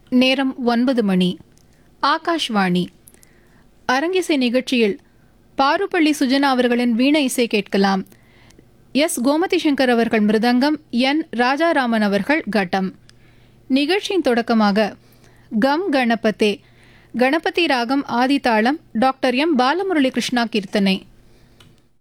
நேரம் 9 மணி. ஆகாஷ்வாணி. அரங்கிசை நிகழ்ச்சியில் பாருப்பள்ளி சுஜனா அவர்களின் வீணை இசை கேட்கலாம். எஸ் கோமதி சங்கர் அவர்கள் மிருதங்கம், என் ராஜாராமன் அவர்கள் கட்டம். நிகழ்ச்சியின் தொடக்கமாக கம் கணபதே, கணபதி ராகம் ஆதிதாளம், டாக்டர் எம் பாலமுரளி கிருஷ்ணா கீர்த்தனை.